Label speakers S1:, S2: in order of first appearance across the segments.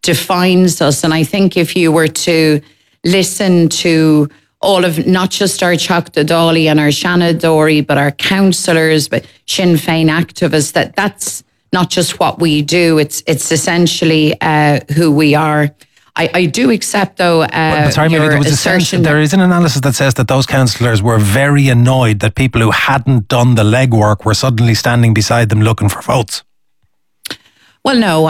S1: defines us. And I think if you were to listen to all of, not just our Teachta Dála and our Shanna Dory, but our councillors, but Sinn Féin activists, that's not just what we do, it's essentially who we are. I do accept, though,
S2: sorry, Mary, there was a sense, there is an analysis that says that those councillors were very annoyed that people who hadn't done the legwork were suddenly standing beside them looking for votes.
S1: Well, no,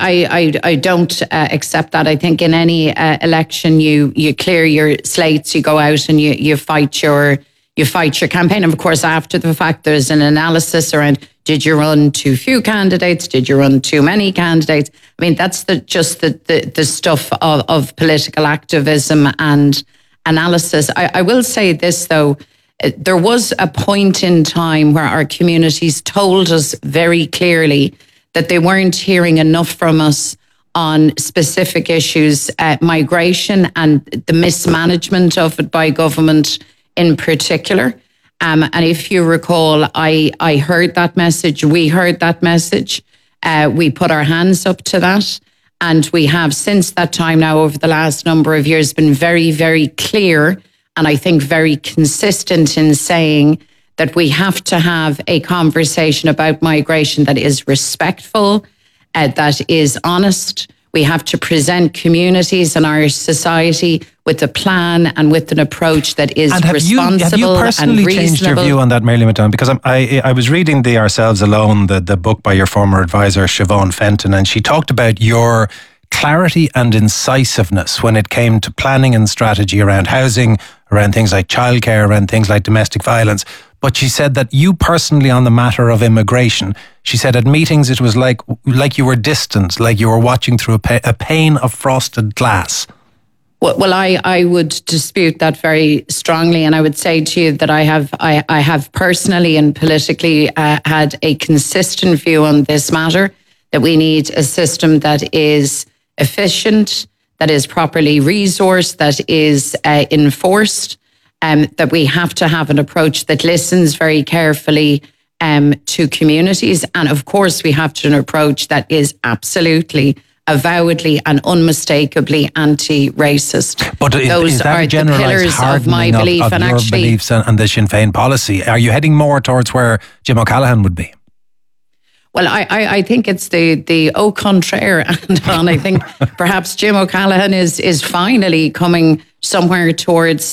S1: I don't accept that. I think in any election, you clear your slates, you go out and you fight your campaign. And of course, after the fact, there's an analysis around: did you run too few candidates? Did you run too many candidates? I mean, that's just the stuff of political activism and analysis. I will say this, though. There was a point in time where our communities told us very clearly that they weren't hearing enough from us on specific issues, migration and the mismanagement of it by government in particular. And if you recall, I heard that message, we heard that message, we put our hands up to that. And we have since that time now, over the last number of years, been very, very clear and I think very consistent in saying that we have to have a conversation about migration that is respectful, that is honest. We have to present communities and our society with a plan and with an approach that is responsible and reasonable. Have you personally changed
S2: your view on that, Mary McDonald? Because I was reading the Ourselves Alone, the book by your former advisor, Siobhan Fenton, and she talked about your clarity and incisiveness when it came to planning and strategy around housing, around things like childcare, around things like domestic violence. But she said that you personally, on the matter of immigration, she said at meetings it was like you were distant, like you were watching through a pane of frosted glass.
S1: Well, I would dispute that very strongly, and I would say to you that I have personally and politically had a consistent view on this matter, that we need a system that is efficient, that is properly resourced, that is enforced. That we have to have an approach that listens very carefully to communities. And of course, we have to have an approach that is absolutely, avowedly and unmistakably anti-racist.
S2: But those are the pillars of my belief. Of and your actually, beliefs and the Sinn Féin policy. Are you heading more towards where Jim O'Callaghan would be?
S1: Well, I think it's the au contraire, and I think perhaps Jim O'Callaghan is finally coming somewhere towards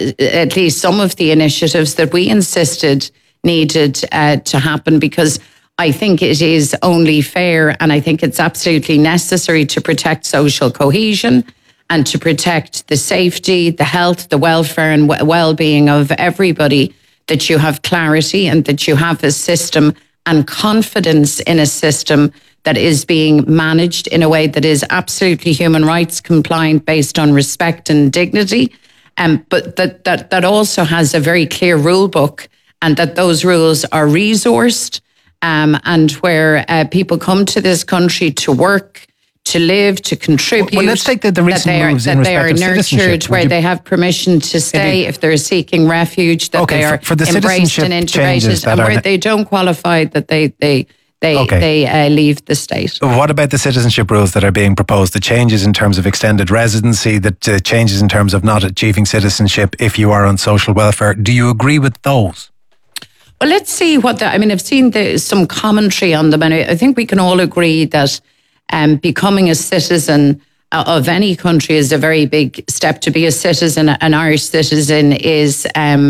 S1: at least some of the initiatives that we insisted needed to happen, because I think it is only fair and I think it's absolutely necessary to protect social cohesion and to protect the safety, the health, the welfare and well-being of everybody, that you have clarity and that you have a system and confidence in a system that is being managed in a way that is absolutely human rights compliant, based on respect and dignity, but that also has a very clear rule book, and that those rules are resourced, and where people come to this country to work, to live, to contribute.
S2: Well, let's take the recent moves in respect of citizenship. That they are nurtured,
S1: where they have permission to stay if they're seeking refuge, that they are embraced and integrated, and where they don't qualify, that they leave the state.
S2: What about the citizenship rules that are being proposed? The changes in terms of extended residency, the changes in terms of not achieving citizenship if you are on social welfare. Do you agree with those?
S1: Well, let's see I've seen some commentary on them, and I think we can all agree that becoming a citizen of any country is a very big step. To be a citizen, an Irish citizen, is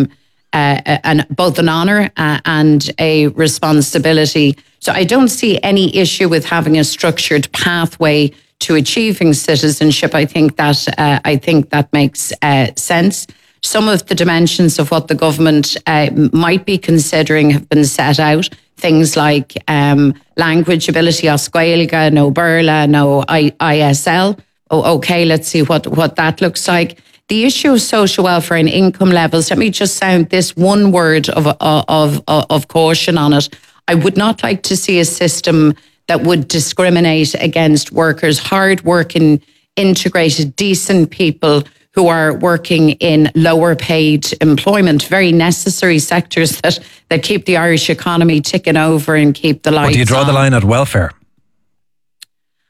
S1: both an honour and a responsibility. So I don't see any issue with having a structured pathway to achieving citizenship. I think that makes sense. Some of the dimensions of what the government might be considering have been set out. Things like language ability, os Gaeilge, no Berla, no ISL. Okay, let's see what that looks like. The issue of social welfare and income levels, let me just sound this one word of caution on it. I would not like to see a system that would discriminate against workers, hard-working, integrated, decent people who are working in lower paid employment, very necessary sectors that keep the Irish economy ticking over and keep the lights on.
S2: Do you draw the line at welfare?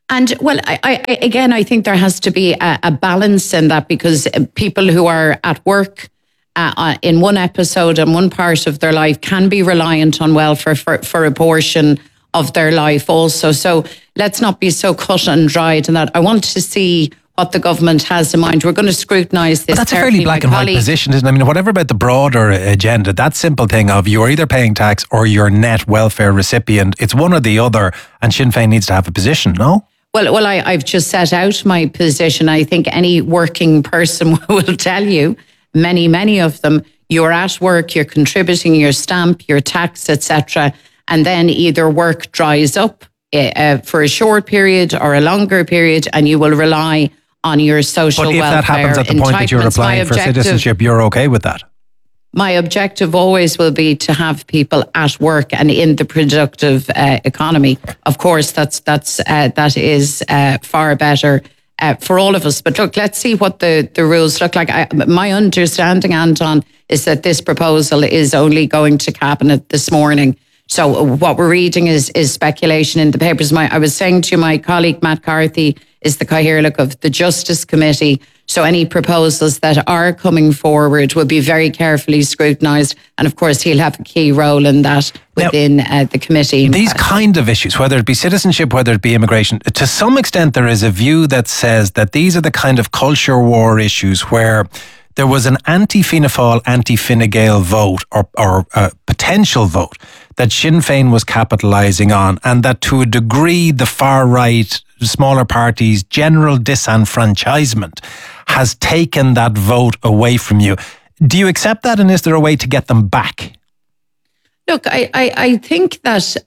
S1: And well, I think there has to be a balance in that, because people who are at work in one episode and one part of their life can be reliant on welfare for a portion of their life also. So let's not be so cut and dried in that. I want to see what the government has in mind. We're going to scrutinise this.
S2: But that's a fairly black and white position, isn't it? I mean, whatever about the broader agenda, that simple thing of you're either paying tax or you're net welfare recipient, it's one or the other, and Sinn Féin needs to have a position, no?
S1: Well, I've just set out my position. I think any working person will tell you, many of them, you're at work, you're contributing your stamp, your tax, etc., and then either work dries up for a short period or a longer period, and you will rely on your social welfare.
S2: But if that happens at the point that you're applying for citizenship, you're okay with that?
S1: My objective always will be to have people at work and in the productive economy. Of course, that is far better for all of us. But look, let's see what the rules look like. My understanding, Anton, is that this proposal is only going to Cabinet this morning. So what we're reading is speculation in the papers. I was saying to my colleague Matt Carthy is the Cathaoirleach of the Justice Committee. So any proposals that are coming forward will be very carefully scrutinised. And of course, he'll have a key role in that within the committee.
S2: These kind of issues, whether it be citizenship, whether it be immigration, to some extent there is a view that says that these are the kind of culture war issues where there was an anti-Fianna Fáil, anti-Fine Gael vote or potential vote that Sinn Féin was capitalising on, and that to a degree the far right, smaller parties' general disenfranchisement has taken that vote away from you. Do you accept that, and is there a way to get them back?
S1: Look, I think that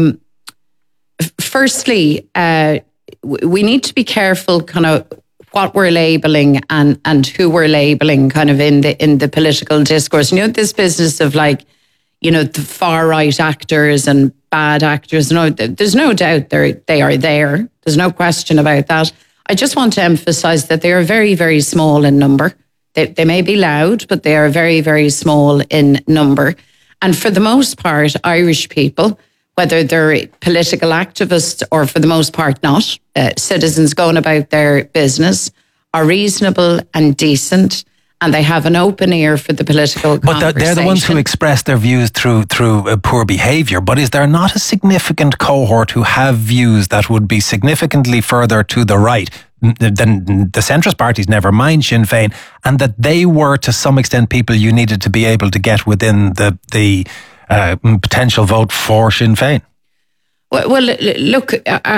S1: firstly, we need to be careful kind of what we're labelling and who we're labelling kind of in the political discourse. This business of the far right actors and bad actors. No, there's no doubt they are there. There's no question about that. I just want to emphasise that they are very, very small in number. They may be loud, but they are very, very small in number. And for the most part, Irish people, whether they're political activists or for the most part not, citizens going about their business, are reasonable and decent, and they have an open ear for the political conversation. But
S2: they're the ones who express their views through poor behaviour. But is there not a significant cohort who have views that would be significantly further to the right than the centrist parties, never mind Sinn Féin, and that they were to some extent people you needed to be able to get within the potential vote for Sinn Féin?
S1: Well, look,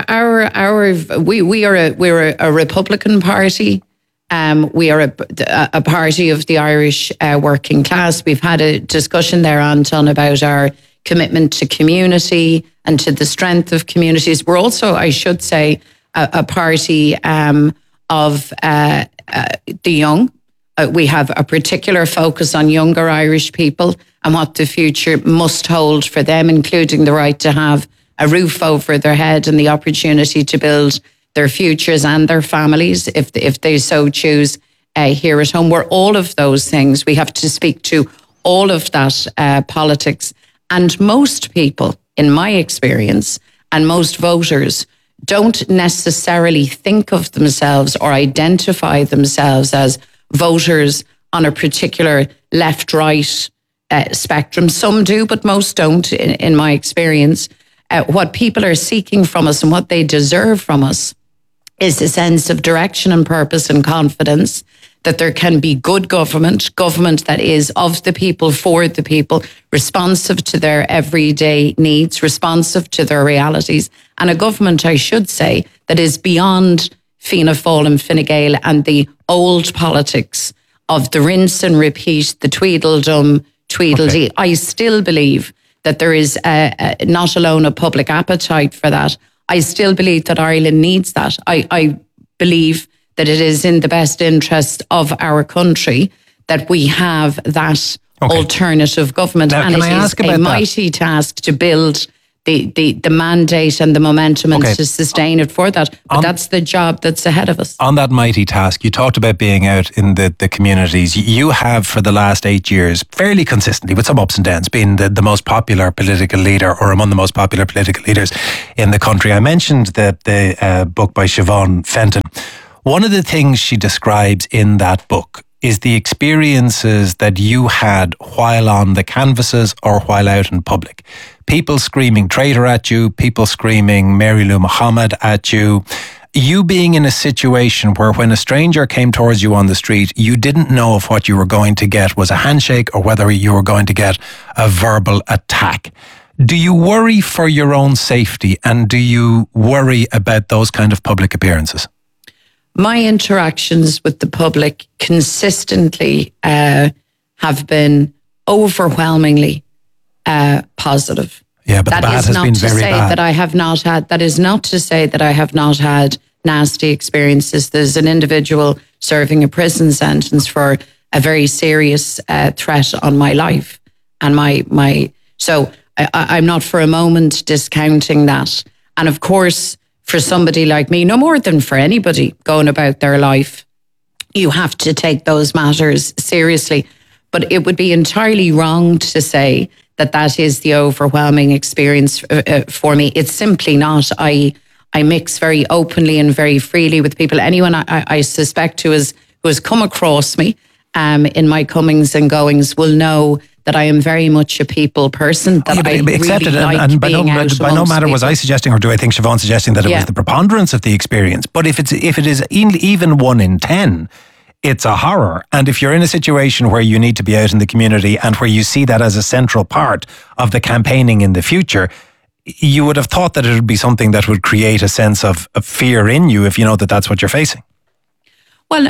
S1: we're a Republican party. We are a party of the Irish working class. We've had a discussion there, Anton, about our commitment to community and to the strength of communities. We're also, I should say, a party of the young. We have a particular focus on younger Irish people and what the future must hold for them, including the right to have a roof over their head and the opportunity to build their futures and their families, if they so choose, here at home. We're all of those things. We have to speak to all of that politics. And most people, in my experience, and most voters, don't necessarily think of themselves or identify themselves as voters on a particular left-right spectrum. Some do, but most don't, in my experience. What people are seeking from us and what they deserve from us is a sense of direction and purpose and confidence that there can be good government that is of the people, for the people, responsive to their everyday needs, responsive to their realities, and a government, I should say, that is beyond Fianna Fáil and Fine Gael and the old politics of the rinse and repeat, the Tweedledum, Tweedledee. Okay. I still believe that there is not alone a public appetite for that. I still believe that Ireland needs that. I believe that it is in the best interest of our country that we have that alternative government.
S2: Now,
S1: and it is a mighty task to build the mandate and the momentum and to sustain it for that. But that's the job that's ahead of us.
S2: On that mighty task, you talked about being out in the communities. You have, for the last 8 years, fairly consistently, with some ups and downs, been the most popular political leader, or among the most popular political leaders in the country. I mentioned the book by Siobhan Fenton. One of the things she describes in that book is the experiences that you had while on the canvases or while out in public. People screaming traitor at you, people screaming Mary Lou Mohammed at you. You being in a situation where when a stranger came towards you on the street, you didn't know if what you were going to get was a handshake or whether you were going to get a verbal attack. Do you worry for your own safety, and do you worry about those kind of public appearances?
S1: My interactions with the public consistently have been overwhelmingly positive.
S2: Yeah, but the bad has been very bad.
S1: That is not to say that I have not had nasty experiences. There's an individual serving a prison sentence for a very serious threat on my life, and so I'm not for a moment discounting that. And of course, for somebody like me, no more than for anybody going about their life, you have to take those matters seriously. But it would be entirely wrong to say that is the overwhelming experience for me. It's simply not. I mix very openly and very freely with people. Anyone I suspect who has come across me in my comings and goings will know that I am very much a people person. That I really like being out.
S2: By no matter was I suggesting, or do I think Siobhan suggesting that it was the preponderance of the experience? But if it is even 1 in 10, it's a horror. And if you're in a situation where you need to be out in the community and where you see that as a central part of the campaigning in the future, you would have thought that it would be something that would create a sense of fear in you if you know that that's what you're facing.
S1: Well,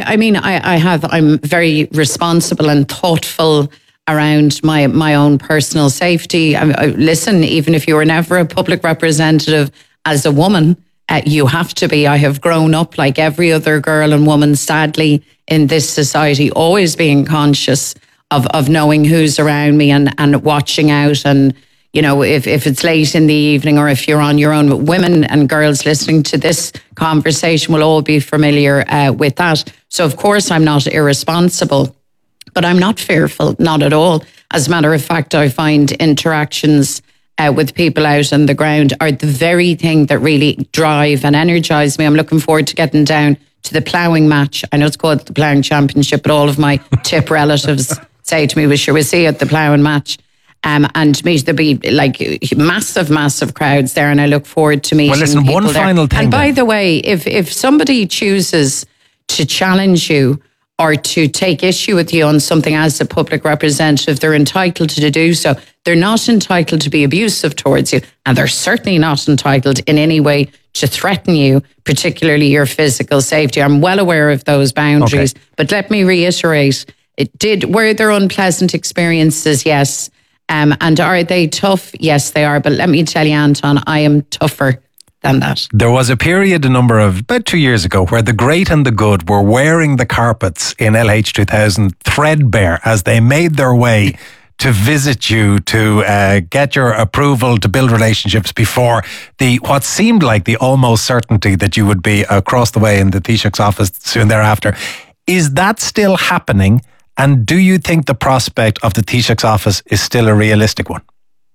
S1: I'm very responsible and thoughtful around my own personal safety. Listen, even if you were never a public representative as a woman, you have to be. I have grown up like every other girl and woman, sadly, in this society, always being conscious of knowing who's around me and watching out. And, you know, if it's late in the evening or if you're on your own, women and girls listening to this conversation will all be familiar with that. So, of course, I'm not irresponsible. But I'm not fearful, not at all. As a matter of fact, I find interactions with people out on the ground are the very thing that really drive and energise me. I'm looking forward to getting down to the ploughing match. I know it's called the Ploughing Championship, but all of my tip relatives say to me, we'll see you at the ploughing match. And there'll be like massive crowds there, and I look forward to meeting people there.
S2: Well, listen, one final thing.
S1: And by the way, if somebody chooses to challenge you or to take issue with you on something as a public representative, they're entitled to do so. They're not entitled to be abusive towards you, and they're certainly not entitled in any way to threaten you, particularly your physical safety. I'm well aware of those boundaries, but let me reiterate, were there unpleasant experiences? Yes. And are they tough? Yes, they are. But let me tell you, Anton, I am tougher than that.
S2: There was a period about 2 years ago where the great and the good were wearing the carpets in LH2000 threadbare as they made their way to visit you, to get your approval, to build relationships before what seemed like the almost certainty that you would be across the way in the Taoiseach's office soon thereafter. Is that still happening? And do you think the prospect of the Taoiseach's office is still a realistic one?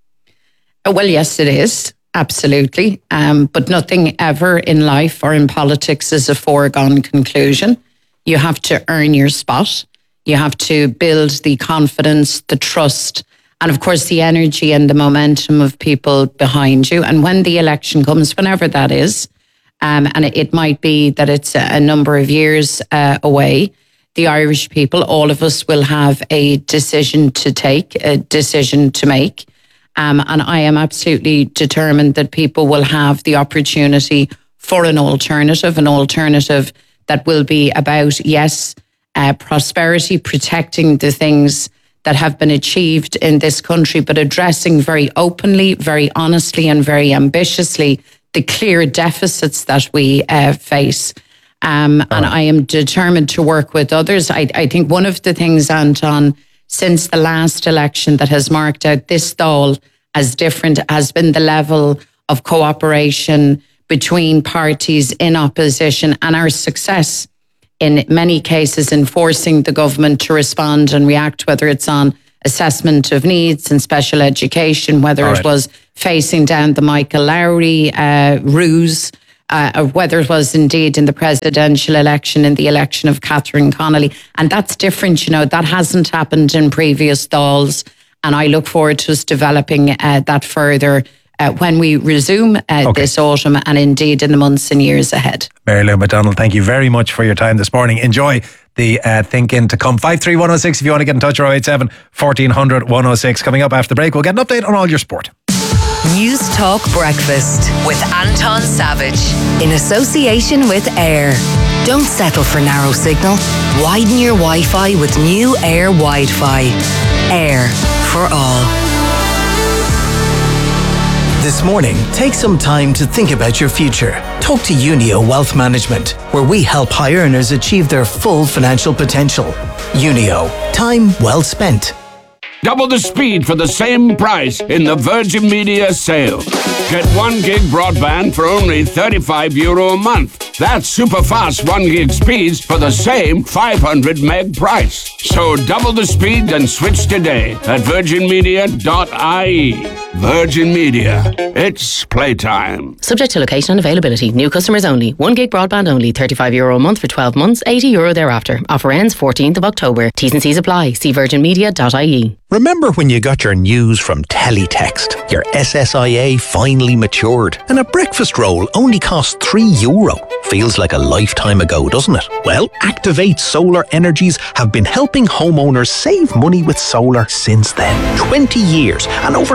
S1: Well, yes, it is. Absolutely. But nothing ever in life or in politics is a foregone conclusion. You have to earn your spot. You have to build the confidence, the trust, and of course the energy and the momentum of people behind you. And when the election comes, whenever that is, and it might be that it's a number of years away, the Irish people, all of us, will have a decision to take, a decision to make. And I am absolutely determined that people will have the opportunity for an alternative that will be about, yes, prosperity, protecting the things that have been achieved in this country, but addressing very openly, very honestly, and very ambitiously the clear deficits that we face. And I am determined to work with others. I think one of the things, Anton, since the last election that has marked out this Dáil as different has been the level of cooperation between parties in opposition, and our success in many cases in forcing the government to respond and react, whether it's on assessment of needs and special education, whether it was facing down the Michael Lowry ruse, or whether it was indeed in the presidential election, in the election of Catherine Connolly. And that's different, that hasn't happened in previous Dáils. And I look forward to us developing that further when we resume this autumn and indeed in the months and years ahead.
S2: Mary Lou McDonald, thank you very much for your time this morning. Enjoy the Think-In to come. 53106 if you want to get in touch, or 087 1400 106. Coming up after the break, we'll get an update on all your sport.
S3: News Talk Breakfast with Anton Savage in association with Air. Don't settle for narrow signal. Widen your Wi-Fi with new Air Wi-Fi. Air for all.
S4: This morning, take some time to think about your future. Talk to Unio Wealth Management, where we help high earners achieve their full financial potential. Unio, time well spent.
S5: Double the speed for the same price in the Virgin Media sale. Get 1 gig broadband for only €35 a month. That's super fast 1 gig speeds for the same 500 meg price. So double the speed and switch today at virginmedia.ie. Virgin Media. It's playtime.
S6: Subject to location and availability. New customers only. 1 gig broadband only. €35 a month for 12 months. €80 thereafter. Offer ends 14th of October. T's and C's apply. See virginmedia.ie.
S7: Remember when you got your news from Teletext? Your SSIA finally matured and a breakfast roll only cost €3. Feels like a lifetime ago, doesn't it? Well, Activate Solar Energies have been helping homeowners save money with solar since then. 20 years and over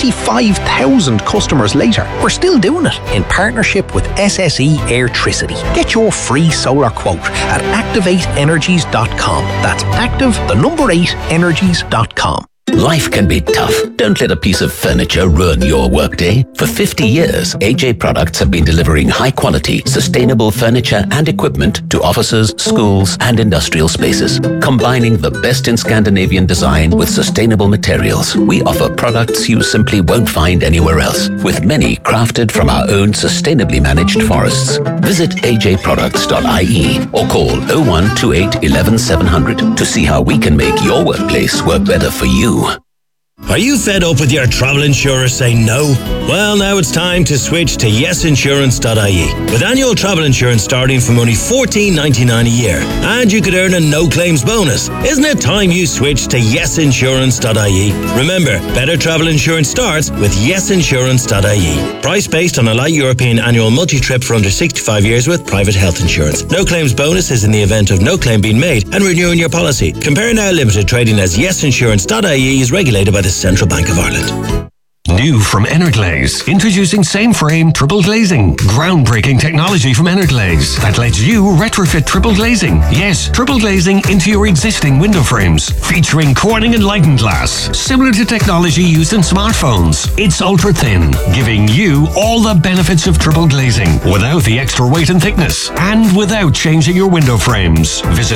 S7: 25,000 customers later, we're still doing it in partnership with SSE Airtricity. Get your free solar quote at activateenergies.com. That's active, the number 8, energies.com.
S8: Life can be tough. Don't let a piece of furniture ruin your workday. For 50 years, AJ Products have been delivering high-quality, sustainable furniture and equipment to offices, schools, and industrial spaces. Combining the best in Scandinavian design with sustainable materials, we offer products you simply won't find anywhere else, with many crafted from our own sustainably managed forests. Visit ajproducts.ie or call 0128 11 700 to see how we can make your workplace work better for you.
S9: Are you fed up with your travel insurer saying no? Well, now it's time to switch to yesinsurance.ie. With annual travel insurance starting from only $14.99 a year. And you could earn a no-claims bonus. Isn't it time you switched to yesinsurance.ie? Remember, better travel insurance starts with yesinsurance.ie. Price based on a light European annual multi-trip for under 65 years with private health insurance. No-claims bonus is in the event of no claim being made and renewing your policy. Compare Now Limited trading as yesinsurance.ie is regulated by the Central Bank of Ireland.
S10: New from Energlaze, introducing same frame triple glazing. Groundbreaking technology from Energlaze that lets you retrofit triple glazing. Yes, triple glazing into your existing window frames. Featuring Corning Enlightened glass, similar to technology used in smartphones. It's ultra thin, giving you all the benefits of triple glazing without the extra weight and thickness, and without changing your window frames. Visit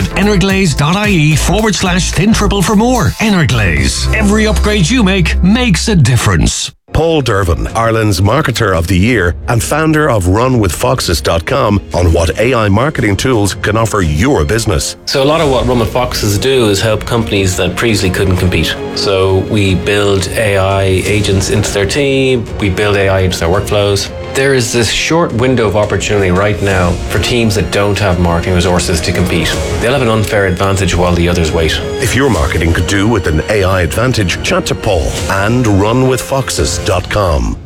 S10: energlaze.ie/thin triple for more. Energlaze. Every upgrade you make makes a difference.
S11: Paul Dervin, Ireland's Marketer of the Year and founder of RunWithFoxes.com, on what AI marketing tools can offer your business.
S12: So a lot of what Run With Foxes do is help companies that previously couldn't compete. So we build AI agents into their team, we build AI into their workflows. There is this short window of opportunity right now for teams that don't have marketing resources to compete. They'll have an unfair advantage while the others wait.
S11: If your marketing could do with an AI advantage, chat to Paul and RunWithFoxes.com.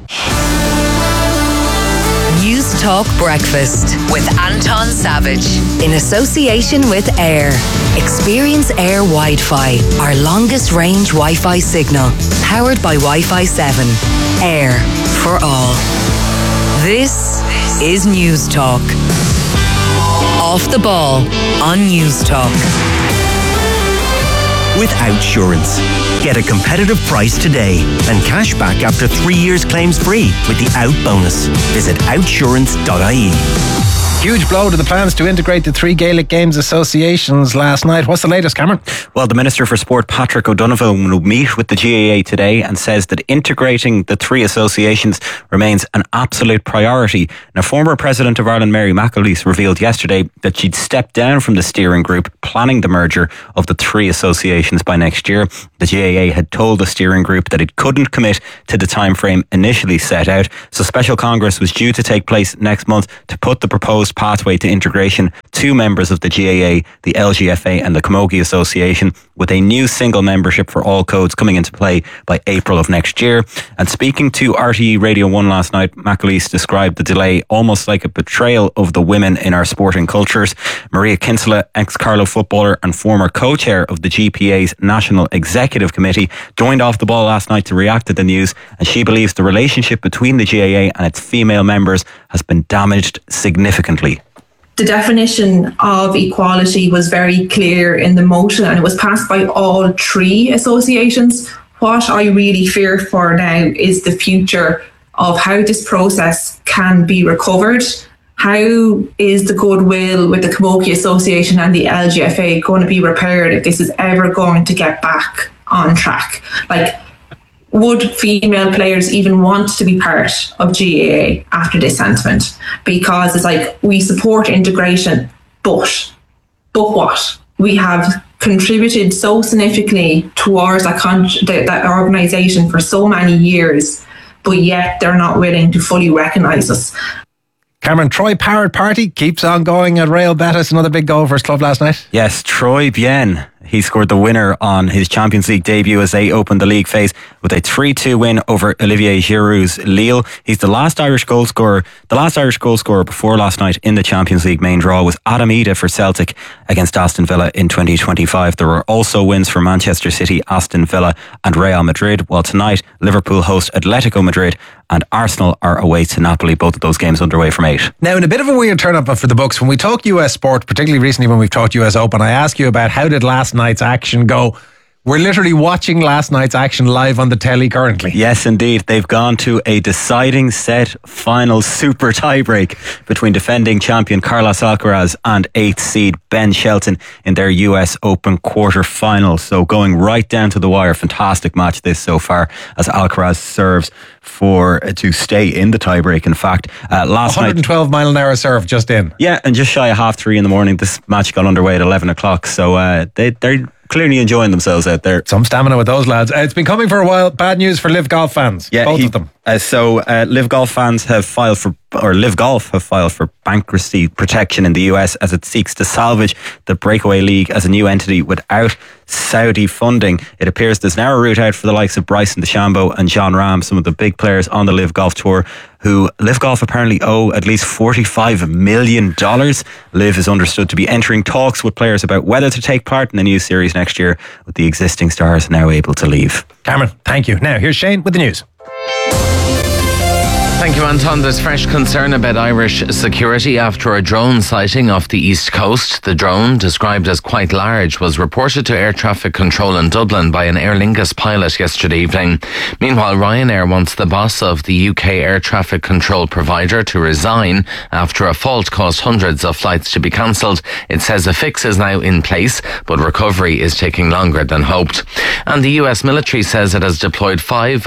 S3: News Talk Breakfast with Anton Savage in association with Air. Experience Air Wi-Fi, our longest range Wi-Fi signal, powered by Wi-Fi 7. Air for all. This is News Talk. Off the ball on News Talk.
S13: With Outsurance. Get a competitive price today and cash back after 3 years claims free with the Out bonus. Visit outsurance.ie.
S2: Huge blow to the plans to integrate the three Gaelic Games associations last night. What's the latest, Cameron?
S14: Well, the Minister for Sport, Patrick O'Donovan, will meet with the GAA today and says that integrating the three associations remains an absolute priority. Now, former President of Ireland, Mary McAleese, revealed yesterday that she'd stepped down from the steering group planning the merger of the three associations by next year. The GAA had told the steering group that it couldn't commit to the time frame initially set out, so Special Congress was due to take place next month to put the proposed pathway to integration to members of the GAA, the LGFA and the Camogie Association, with a new single membership for all codes coming into play by April of next year. And speaking to RTE Radio 1 last night, McAleese described the delay almost like a betrayal of the women in our sporting cultures. Maria Kinsella, ex-Carlow footballer and former co-chair of the GPA's National Executive Committee, joined off the ball last night to react to the news, and she believes the relationship between the GAA and its female members has been damaged significantly.
S15: The definition of equality was very clear in the motion, and it was passed by all three associations. What I really fear for now is the future of how this process can be recovered. How is the goodwill with the Camogie Association and the LGFA going to be repaired if this is ever going to get back on track? Like, would female players even want to be part of GAA after this sentiment? Because it's like, we support integration, but what? We have contributed so significantly towards that organisation for so many years, but yet they're not willing to fully recognise us.
S2: Cameron, Troy Parrott party keeps on going at Real Betis. Another big goal for his club last night.
S14: Yes, Troy Bien. He scored the winner on his Champions League debut as they opened the league phase with a 3-2 win over Olivier Giroud's Lille. He's the last Irish goal scorer. The last Irish goal scorer before last night in the Champions League main draw was Adam Ida for Celtic against Aston Villa in 2025. There were also wins for Manchester City, Aston Villa and Real Madrid, while tonight Liverpool host Atletico Madrid and Arsenal are away to Napoli. Both of those games underway from 8.
S2: Now, in a bit of a weird turn-up for the books, when we talk US sport, particularly recently when we've talked US Open, I ask you about how did last night's action go. We're literally watching last night's action live on the telly currently.
S14: Yes, indeed. They've gone to a deciding set final super tiebreak between defending champion Carlos Alcaraz and 8th seed Ben Shelton in their US Open quarter-final. So going right down to the wire. Fantastic match this so far as Alcaraz serves to stay in the tiebreak. In fact, last
S2: 112
S14: night,
S2: mile an hour serve just in.
S14: Yeah, and just shy of 3:30 in the morning. This match got underway at 11 o'clock. So they're clearly enjoying themselves out there.
S2: Some stamina with those lads. It's been coming for a while. Bad news for Live Golf fans.
S14: Yeah,
S2: both of them.
S14: Live Golf fans have filed for, or Live Golf have filed for bankruptcy protection in the US as it seeks to salvage the breakaway league as a new entity without Saudi funding. It appears there's now a route out for the likes of Bryson DeChambeau and John Rahm, some of the big players on the Live Golf Tour, who Live Golf apparently owe at least $45 million. Live is understood to be entering talks with players about whether to take part in the new series next year, with the existing stars now able to leave.
S2: Cameron, thank you. Now, here's Shane with the news.
S16: Thank you, Anton. There's fresh concern about Irish security after a drone sighting off the east coast. The drone, described as quite large, was reported to air traffic control in Dublin by an Aer Lingus pilot yesterday evening. Meanwhile, Ryanair wants the boss of the UK air traffic control provider to resign after a fault caused hundreds of flights to be cancelled. It says a fix is now in place, but recovery is taking longer than hoped. And the US military says it has destroyed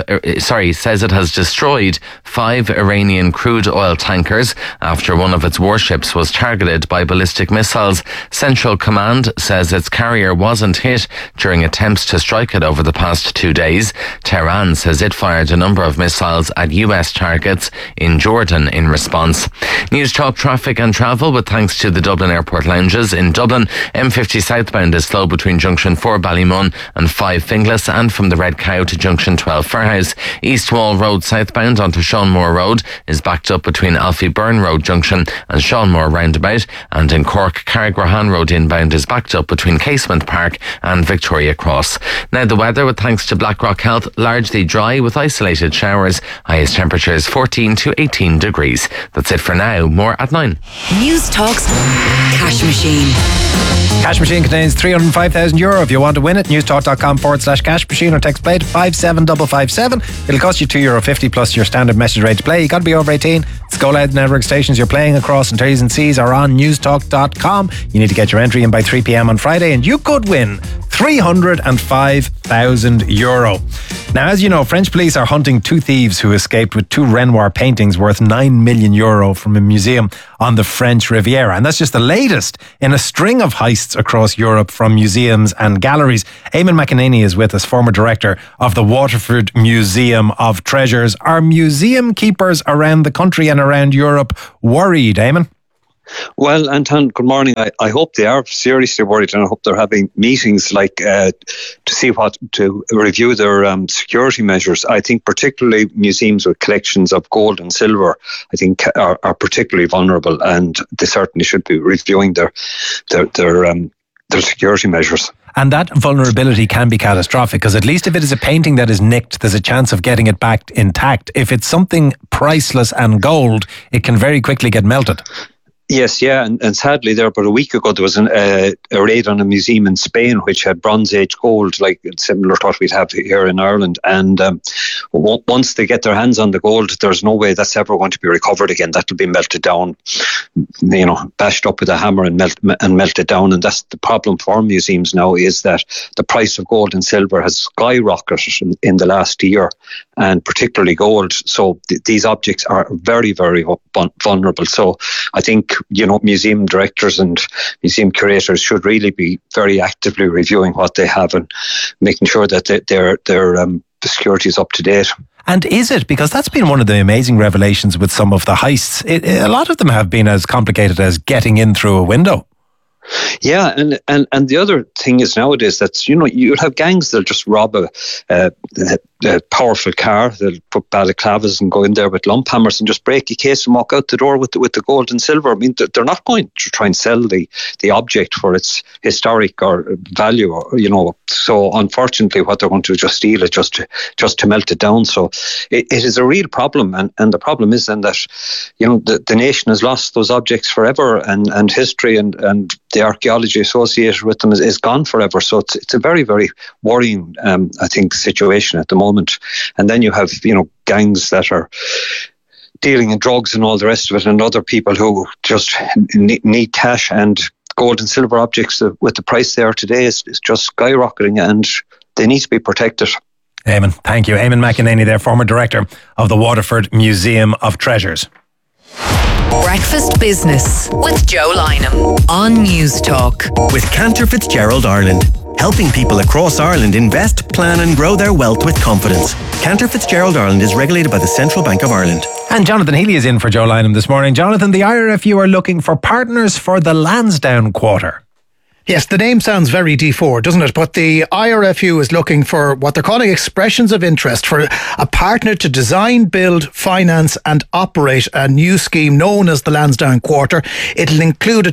S16: 5 Iranian crude oil tankers after one of its warships was targeted by ballistic missiles. Central Command says its carrier wasn't hit during attempts to strike it over the past 2 days. Tehran says it fired a number of missiles at US targets in Jordan in response. News Talk traffic and travel with thanks to the Dublin Airport lounges. In Dublin, M50 southbound is slow between Junction 4 Ballymun and 5 Finglas, and from the Red Cow to Junction 12 Fairhouse. East Wall Road southbound onto Seanmore Road is backed up between Alfie Byrne Road Junction and Seanmore Roundabout, and in Cork, Carrigrahan Road inbound is backed up between Casement Park and Victoria Cross. Now the weather, with thanks to Blackrock Health, largely dry with isolated showers. Highest temperatures 14 to 18 degrees. That's it for now. More at 9.
S3: News Talks Cash Machine.
S2: Cash Machine contains €305,000. If you want to win it, newstalk.com/cash machine or text play to 57557. It'll cost you €2.50 plus your standard message rate right to play. You got to be over 18. It's Go Loud Network stations you're playing across, and T's and C's are on newstalk.com. You need to get your entry in by 3 p.m. on Friday, and you could win €305,000. Now, as you know, French police are hunting two thieves who escaped with two Renoir paintings worth €9 million from a museum on the French Riviera. And that's just the latest in a string of heists across Europe from museums and galleries. Eamon McEnany is with us, former director of the Waterford Museum of Treasures. Are museum keepers around the country and around Europe worried, Eamon?
S17: Well, Anton, good morning. I hope they are seriously worried, and I hope they're having meetings to review their security measures. I think particularly museums with collections of gold and silver, I think are particularly vulnerable, and they certainly should be reviewing their security measures.
S2: And that vulnerability can be catastrophic, because at least if it is a painting that is nicked, there's a chance of getting it back intact. If it's something priceless and gold, it can very quickly get melted.
S17: Yes, yeah, and sadly, there about a week ago, there was a raid on a museum in Spain which had Bronze Age gold, like similar to what we'd have here in Ireland. And once they get their hands on the gold, there's no way that's ever going to be recovered again. That'll be melted down, bashed up with a hammer and melted down. And that's the problem for museums now, is that the price of gold and silver has skyrocketed in the last year, and particularly gold. So these objects are very, very vulnerable. So I think, museum directors and museum curators should really be very actively reviewing what they have and making sure that their security is up to date.
S2: And is it? Because that's been one of the amazing revelations with some of the heists. A lot of them have been as complicated as getting in through a window.
S17: Yeah, and the other thing is nowadays that you'll have gangs that'll just rob a powerful car. They'll put balaclavas and go in there with lump hammers and just break a case and walk out the door with the gold and silver. I mean, they're not going to try and sell the object for its historic or value, So unfortunately, what they're going to just steal it just to melt it down. So it is a real problem, and the problem is then that the nation has lost those objects forever, and history and the archaeology associated with them is gone forever. So it's a very, very worrying, I think, situation at the moment. And then you have, gangs that are dealing in drugs and all the rest of it, and other people who just need cash, and gold and silver objects with the price they are today is just skyrocketing, and they need to be protected.
S2: Eamon, thank you. Eamon McEnany there, former director of the Waterford Museum of Treasures.
S3: Breakfast Business with Joe Lynham on News Talk.
S13: With Cantor Fitzgerald Ireland, helping people across Ireland invest, plan and grow their wealth with confidence. Cantor Fitzgerald Ireland is regulated by the Central Bank of Ireland.
S2: And Jonathan Healy is in for Joe Lynham this morning. Jonathan, the IRFU are looking for partners for the Lansdowne Quarter.
S18: Yes, the name sounds very D4, doesn't it? But the IRFU is looking for what they're calling expressions of interest for a partner to design, build, finance and operate a new scheme known as the Lansdowne Quarter. It'll include a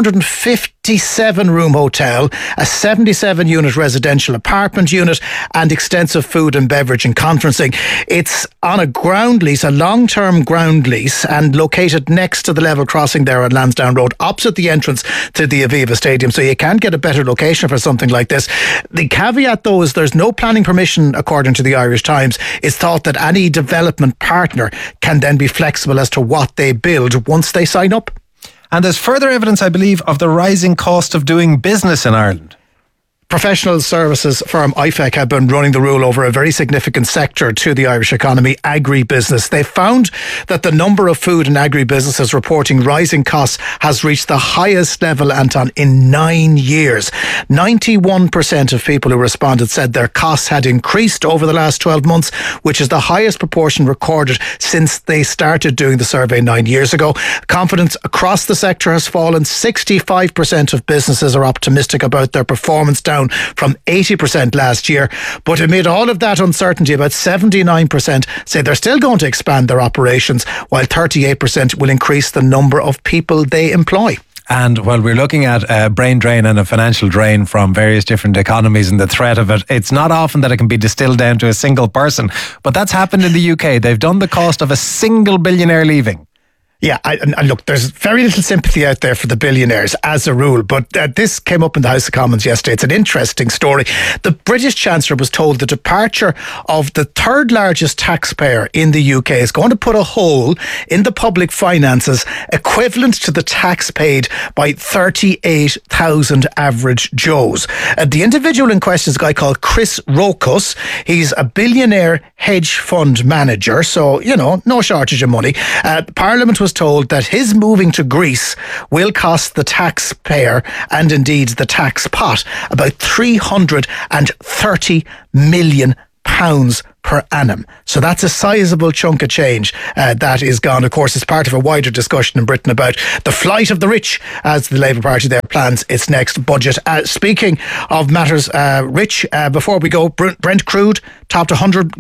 S18: 257-room hotel, a 77-unit residential apartment unit and extensive food and beverage and conferencing. It's on a ground lease, a long-term ground lease, and located next to the level crossing there on Lansdowne Road, opposite the entrance to the Aviva Stadium. So you can't get a better location for something like this. The caveat, though, is there's no planning permission, according to the Irish Times. It's thought that any development partner can then be flexible as to what they build once they sign up.
S2: And there's further evidence, I believe, of the rising cost of doing business in Ireland.
S18: Professional services firm IFEC have been running the rule over a very significant sector to the Irish economy, agribusiness. They found that the number of food and agribusinesses reporting rising costs has reached the highest level, Anton, in 9 years. 91% of people who responded said their costs had increased over the last 12 months, which is the highest proportion recorded since they started doing the survey 9 years ago. Confidence across the sector has fallen. 65% of businesses are optimistic about their performance, down from 80% last year. But amid all of that uncertainty, about 79% say they're still going to expand their operations, while 38% will increase the number of people they employ.
S2: And while we're looking at a brain drain and a financial drain from various different economies and the threat of it, it's not often that it can be distilled down to a single person. But that's happened in the UK. They've done the cost of a single billionaire leaving.
S18: Yeah, and look, there's very little sympathy out there for the billionaires as a rule, but this came up in the House of Commons yesterday. It's an interesting story. The British Chancellor was told the departure of the third largest taxpayer in the UK is going to put a hole in the public finances equivalent to the tax paid by 38,000 average Joes. The individual in question is a guy called Chris Rokus. He's a billionaire hedge fund manager, so, no shortage of money. Parliament was told that his moving to Greece will cost the taxpayer and indeed the tax pot about £330 million per annum. So that's a sizable chunk of change that is gone. Of course, it's part of a wider discussion in Britain about the flight of the rich, as the Labour Party there plans its next budget. Speaking of matters rich, before we go, Brent crude topped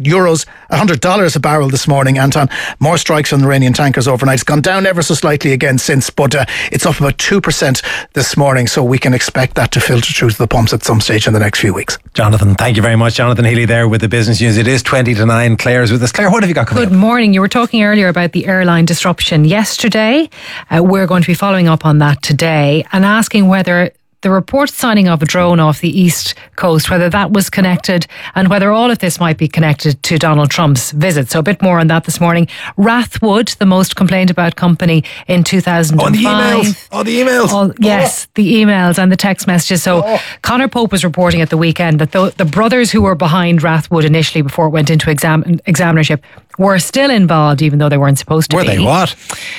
S18: $100 a barrel this morning. Anton, more strikes on Iranian tankers overnight. It's gone down ever so slightly again since, but it's up about 2% this morning, so we can expect that to filter through to the pumps at some stage in the next few weeks.
S2: Jonathan, thank you very much. Jonathan Healy there with the business news. It is 20 to 9. Claire's with us. Claire, what have you got coming up?
S19: Good morning. You were talking earlier about the airline disruption yesterday. We're going to be following up on that today and asking whether the report signing of a drone off the East Coast, whether that was connected and whether all of this might be connected to Donald Trump's visit. So a bit more on that this morning. Rathwood, the most complained about company in 2005.
S2: Oh, the emails.
S19: Yes, the emails and the text messages. So Conor Pope was reporting at the weekend that the brothers who were behind Rathwood initially before it went into examinership were still involved, even though they weren't supposed to be.
S2: Were they what?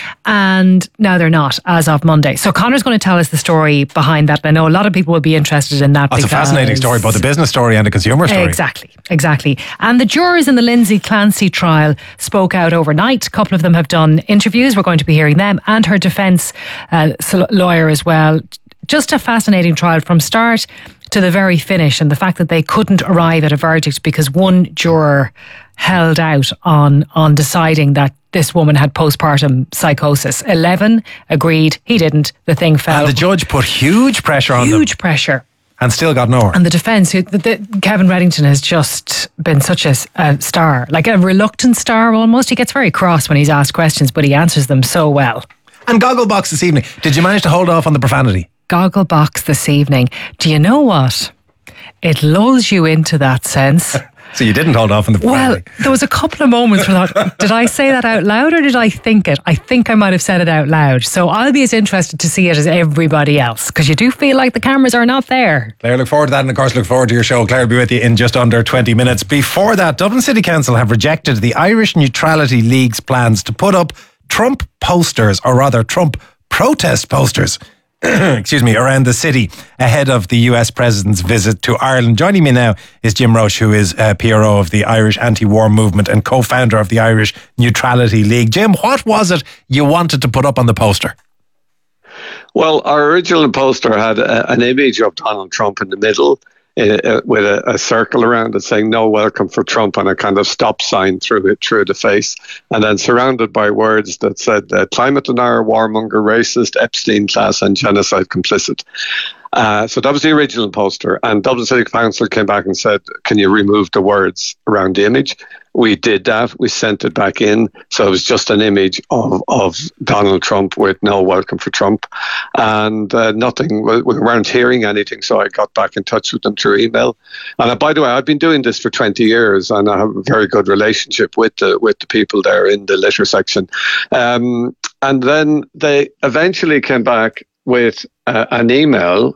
S19: And now they're not, as of Monday. So Conor's going to tell us the story behind that. I know a lot of people will be interested in that.
S2: It's a fascinating story, both a business story and a consumer story.
S19: Exactly. And the jurors in the Lindsay Clancy trial spoke out overnight. A couple of them have done interviews. We're going to be hearing them and her defence lawyer as well. Just a fascinating trial from start to the very finish, and the fact that they couldn't arrive at a verdict because one juror held out on deciding that this woman had postpartum psychosis. 11 agreed, he didn't. The thing fell.
S2: And the judge put huge pressure on them.
S19: Huge pressure.
S2: And still got nowhere.
S19: And the defence, Kevin Reddington has just been such a star, like a reluctant star almost. He gets very cross when he's asked questions, but he answers them so well.
S2: And Gogglebox this evening. Did you manage to hold off on the profanity?
S19: Gogglebox this evening. Do you know what? It lulls you into that sense.
S2: So you didn't hold off on the profanity?
S19: Well, there was a couple of moments where I thought, did I say that out loud or did I think it? I think I might have said it out loud. So I'll be as interested to see it as everybody else, because you do feel like the cameras are not there.
S2: Claire, look forward to that, and of course look forward to your show. Claire will be with you in just under 20 minutes. Before that, Dublin City Council have rejected the Irish Neutrality League's plans to put up Trump posters, or rather Trump protest posters, around the city ahead of the US President's visit to Ireland. Joining me now is Jim Roche, who is PRO of the Irish Anti-War Movement and co-founder of the Irish Neutrality League. Jim, what was it you wanted to put up on the poster?
S17: Well, our original poster had an image of Donald Trump in the middle, with a circle around it saying "No welcome for Trump" and a kind of stop sign through the face, and then surrounded by words that said "climate denier, warmonger, racist, Epstein class, and genocide complicit." So that was the original poster, and Dublin City Council came back and said, "Can you remove the words around the image?" We did that. We sent it back in. So it was just an image of Donald Trump with "No welcome for Trump," and nothing. We weren't hearing anything. So I got back in touch with them through email. And by the way, I've been doing this for 20 years, and I have a very good relationship with the people there in the litter section. And then they eventually came back with an email.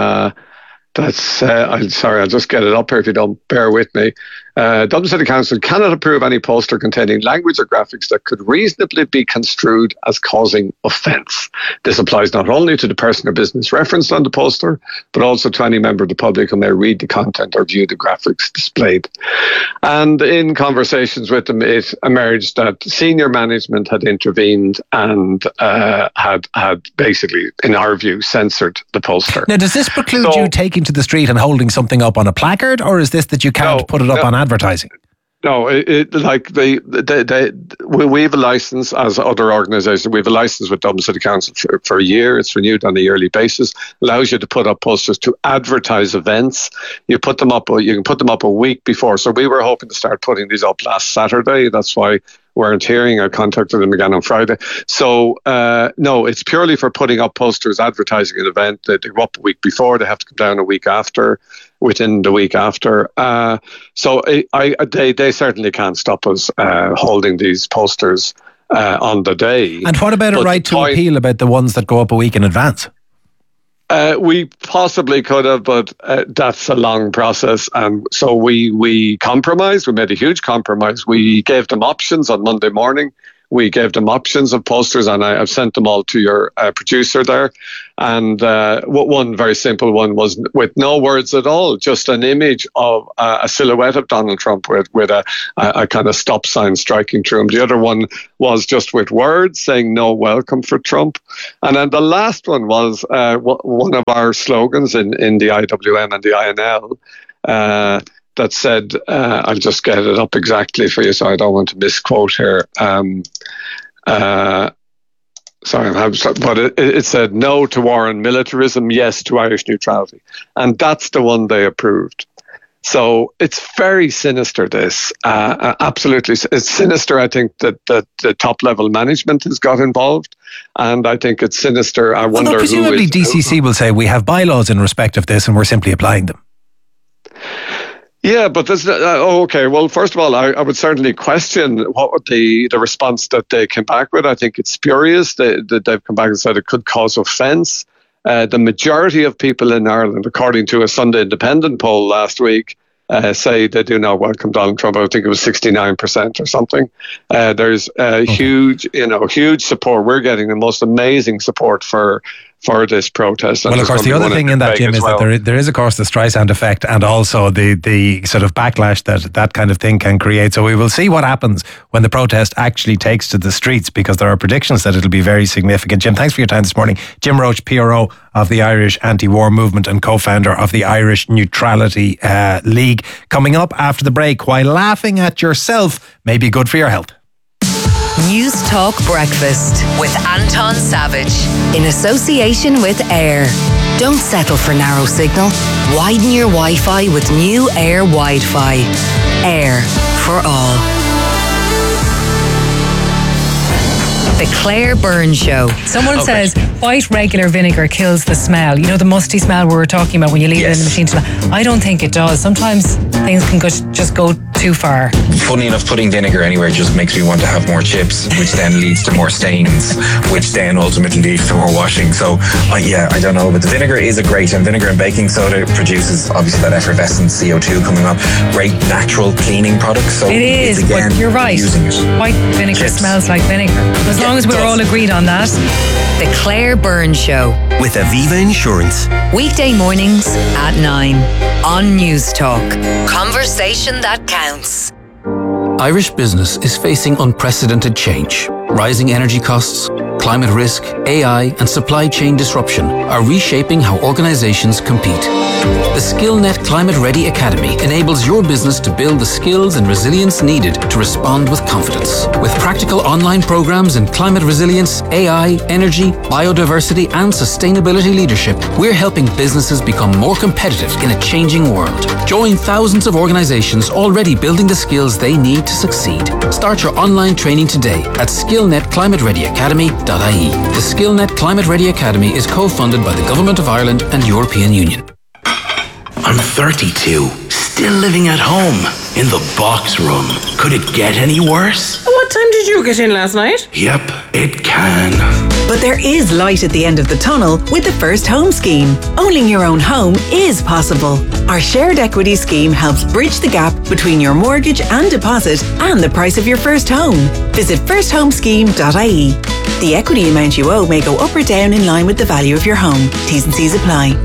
S17: I'm sorry, I'll just get it up here if you don't bear with me. Dublin City Council cannot approve any poster containing language or graphics that could reasonably be construed as causing offence. This applies not only to the person or business referenced on the poster, but also to any member of the public who may read the content or view the graphics displayed. And in conversations with them, it emerged that senior management had intervened and had basically, in our view, censored the poster.
S2: Now, does this preclude you taking to the street and holding something up on a placard, or is this that you can't put it up on advertising?
S17: No, we have a license, as other organisations. We have a license with Dublin City Council for a year. It's renewed on a yearly basis. Allows you to put up posters to advertise events. You can put them up a week before. So we were hoping to start putting these up last Saturday. That's why
S20: weren't hearing. I contacted them again on Friday. So, no, it's purely for putting up posters, advertising an event. They go up a week before, they have to come down a week after, within the week after. So they certainly can't stop us holding these posters on the day.
S2: And what about a right to appeal about the ones that go up a week in advance?
S20: We possibly could have, but that's a long process. And so we compromised. We made a huge compromise. We gave them options on Monday morning. We gave them options of posters, and I've sent them all to your producer there. And one very simple one was with no words at all, just an image of a silhouette of Donald Trump with a kind of stop sign striking through him. The other one was just with words saying no welcome for Trump. And then the last one was one of our slogans in the IWM and the INL, that said, I'll just get it up exactly for you so I don't want to misquote here. But it said no to war and militarism, yes to Irish neutrality. And that's the one they approved. So it's very sinister, this. Absolutely. It's sinister, I think, that the top level management has got involved. And I think it's sinister. I wonder.
S2: Although presumably DCC will say we have bylaws in respect of this and we're simply applying them.
S20: Yeah, but there's okay. Well, first of all, I would certainly question what the response that they came back with. I think it's spurious that they've come back and said it could cause offence. The majority of people in Ireland, according to a Sunday Independent poll last week, say they do not welcome Donald Trump. I think it was 69% or something. There's huge support. We're getting the most amazing support for this protest.
S2: Well, of course, the other thing in that, Jim, is that there is, of course, the Streisand effect and also the sort of backlash that kind of thing can create. So we will see what happens when the protest actually takes to the streets, because there are predictions that it'll be very significant. Jim, thanks for your time this morning. Jim Roche, PRO of the Irish Anti-War Movement and co-founder of the Irish Neutrality League. Coming up after the break, why laughing at yourself may be good for your health.
S3: News Talk Breakfast with Anton Savage in association with Air. Don't settle for narrow signal. Widen your Wi-Fi with new Air Wi-Fi. Air for all. The Claire Byrne Show.
S19: Someone says white regular vinegar kills the smell. You know, the musty smell we were talking about when you leave it in the machine to smell. I don't think it does. Sometimes things can just go too far.
S21: Funny enough, putting vinegar anywhere just makes me want to have more chips, which then leads to more stains, which then ultimately leads to more washing. So, I don't know. But the vinegar is a great, and vinegar and baking soda produces obviously that effervescent CO2 coming up. Great natural cleaning product. So
S19: it is, again, but you're right. White vinegar smells like vinegar. As long as we're all agreed on that.
S3: The Claire Byrne Show
S13: with Aviva Insurance.
S3: Weekday mornings at 9 on News Talk. Conversation that counts.
S22: Irish business is facing unprecedented change. Rising energy costs, climate risk, AI, and supply chain disruption are reshaping how organizations compete. The SkillNet Climate Ready Academy enables your business to build the skills and resilience needed to respond with confidence. With practical online programs in climate resilience, AI, energy, biodiversity, and sustainability leadership, we're helping businesses become more competitive in a changing world. Join thousands of organizations already building the skills they need to succeed. Start your online training today at skillnetclimatereadyacademy.ie. The SkillNet Climate Ready Academy is co-funded by the Government of Ireland and European Union.
S23: I'm 32, still living at home, in the box room. Could it get any worse?
S24: What time did you get in last night?
S23: Yep, it can.
S25: But there is light at the end of the tunnel with the First Home Scheme. Owning your own home is possible. Our shared equity scheme helps bridge the gap between your mortgage and deposit and the price of your first home. Visit firsthomscheme.ie. The equity amount you owe may go up or down in line with the value of your home. T's and C's apply.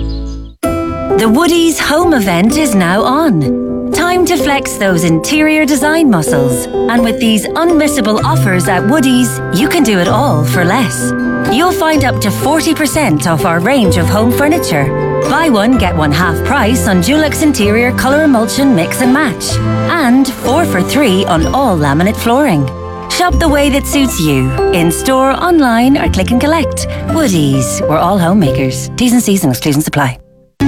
S26: The Woodies home event is now on. Time to flex those interior design muscles. And with these unmissable offers at Woodies, you can do it all for less. You'll find up to 40% off our range of home furniture. Buy one, get one half price on Dulux Interior Colour Emulsion Mix and Match. And 4 for 3 on all laminate flooring. Shop the way that suits you. In store, online or click and collect. Woodies, we're all homemakers. T's and C's and exclusions apply.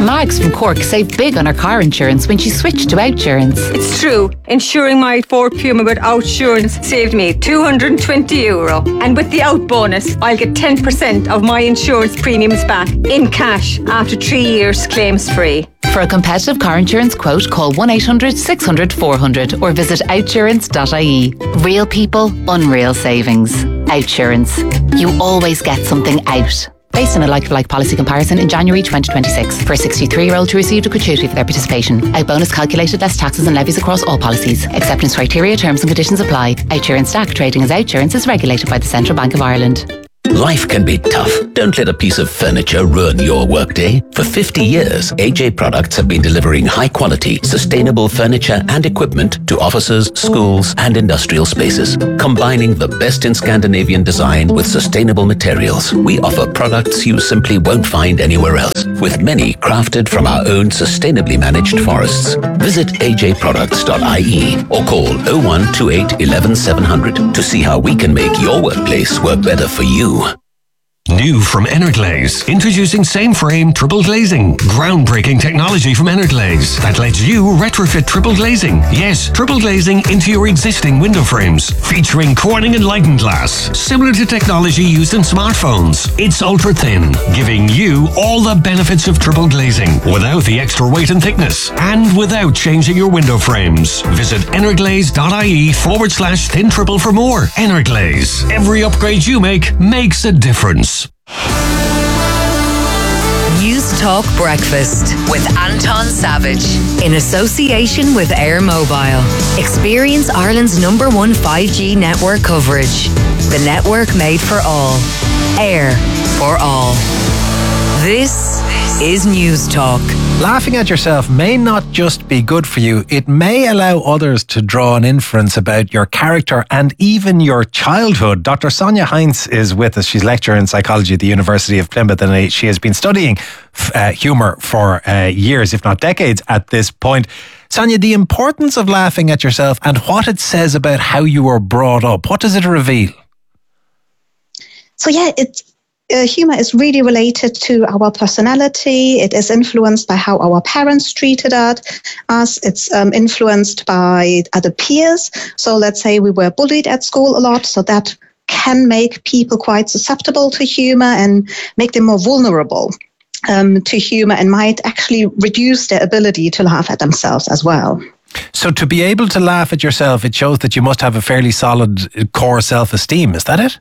S1: Mags from Cork saved big on her car insurance when she switched to Outsurance.
S4: It's true. Insuring my Ford Puma with Outsurance saved me €220. And with the Out bonus, I'll get 10% of my insurance premiums back in cash after 3 years claims free.
S1: For a competitive car insurance quote, call 1-800-600-400 or visit outsurance.ie. Real people, unreal savings. Outsurance. You always get something out. Based on a like-for-like policy comparison in January 2026. For a 63-year-old who received a gratuity for their participation. Out bonus calculated less taxes and levies across all policies. Acceptance criteria, terms and conditions apply. Outsurance stack trading as Outsurance is regulated by the Central Bank of Ireland.
S23: Life can be tough. Don't let a piece of furniture ruin your workday. For 50 years, AJ Products have been delivering high-quality, sustainable furniture and equipment to offices, schools and industrial spaces. Combining the best in Scandinavian design with sustainable materials, we offer products you simply won't find anywhere else, with many crafted from our own sustainably managed forests. Visit ajproducts.ie or call 0128 11 700 to see how we can make your workplace work better for you.
S10: New from Energlaze, introducing same frame triple glazing. Groundbreaking technology from Energlaze that lets you retrofit triple glazing. Yes, triple glazing into your existing window frames, featuring Corning Enlightened glass, similar to technology used in smartphones. It's ultra thin, giving you all the benefits of triple glazing without the extra weight and thickness, and without changing your window frames. Visit energlaze.ie/thin triple for more. Energlaze. Every upgrade you make makes a difference.
S3: News Talk Breakfast with Anton Savage in association with Air Mobile. Experience Ireland's #1 5G network coverage. The network made for all. Air for all. This is News Talk.
S2: Laughing at yourself may not just be good for you, it may allow others to draw an inference about your character and even your childhood. Dr. Sonia Heinz is with us. She's lecturer in psychology at the University of Plymouth, and she has been studying humour for years, if not decades at this point. Sonia, the importance of laughing at yourself and what it says about how you were brought up, what does it reveal?
S5: So humour is really related to our personality. It is influenced by how our parents treated us. It's influenced by other peers. So let's say we were bullied at school a lot, so that can make people quite susceptible to humour and make them more vulnerable to humour, and might actually reduce their ability to laugh at themselves as well.
S2: So to be able to laugh at yourself, it shows that you must have a fairly solid core self-esteem. Is that it?